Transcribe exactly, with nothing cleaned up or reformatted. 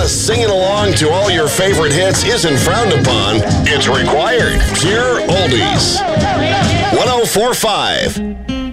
Just singing along to all your favorite hits isn't frowned upon. It's required. Pure Oldies. one oh four point five.